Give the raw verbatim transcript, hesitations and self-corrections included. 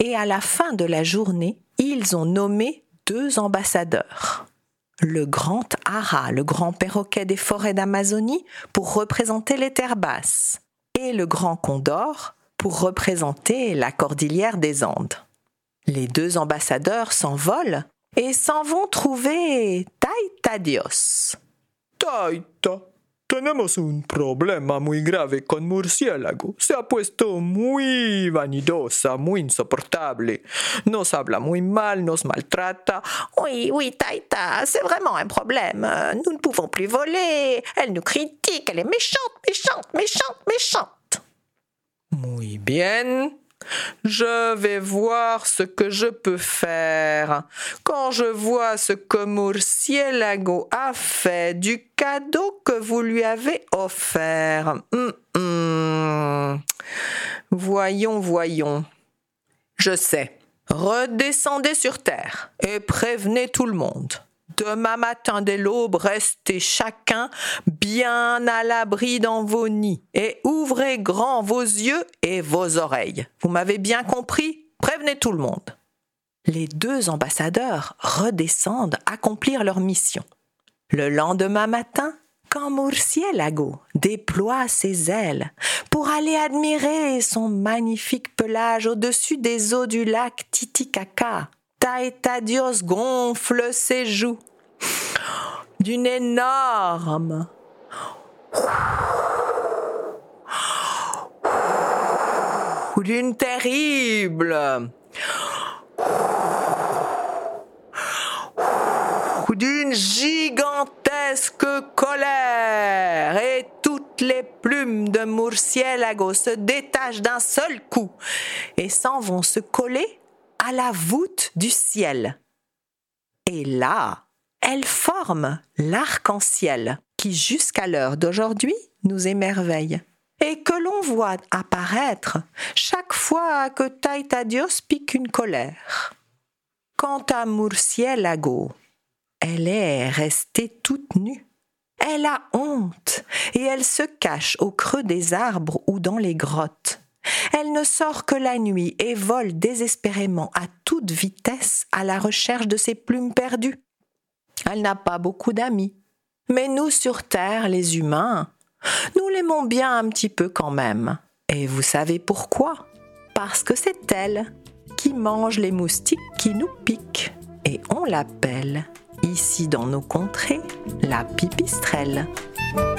Et à la fin de la journée, ils ont nommé deux ambassadeurs. Le grand ara, le grand perroquet des forêts d'Amazonie, pour représenter les terres basses, et le grand condor pour représenter la cordillère des Andes. Les deux ambassadeurs s'envolent et s'en vont trouver Taita Dios. Taita, tenemos un problema muy grave con Murciélago. Se ha puesto muy vanidosa, muy insoportable. Nos habla muy mal, nos maltrata. Oui, oui, Taita, c'est vraiment un problème. Nous ne pouvons plus voler. Elle nous critique, elle est méchante, méchante, méchante, méchante. Muy bien. Je vais voir ce que je peux faire. Quand je vois ce que Murciélago a fait du cadeau que vous lui avez offert. Hum, hum. Voyons, voyons. Je sais. Redescendez sur terre et prévenez tout le monde. Demain matin dès l'aube, restez chacun bien à l'abri dans vos nids et ouvrez grand vos yeux et vos oreilles. Vous m'avez bien compris? Prévenez tout le monde. Les deux ambassadeurs redescendent accomplir leur mission. Le lendemain matin, quand Murciélago déploie ses ailes pour aller admirer son magnifique pelage au-dessus des eaux du lac Titicaca, Taita Dios gonfle ses joues d'une énorme, d'une terrible, d'une gigantesque colère, et toutes les plumes de Murciélago se détachent d'un seul coup et s'en vont se coller à la voûte du ciel. Et là, elles forment l'arc-en-ciel qui, jusqu'à l'heure d'aujourd'hui, nous émerveille et que l'on voit apparaître chaque fois que Taita Dios pique une colère. Quant à Murciélago, elle est restée toute nue. Elle a honte et elle se cache au creux des arbres ou dans les grottes. Elle ne sort que la nuit et vole désespérément à toute vitesse à la recherche de ses plumes perdues. Elle n'a pas beaucoup d'amis. Mais nous sur Terre, les humains, nous l'aimons bien un petit peu quand même. Et vous savez pourquoi? Parce que c'est elle qui mange les moustiques qui nous piquent. Et on l'appelle, ici dans nos contrées, la pipistrelle.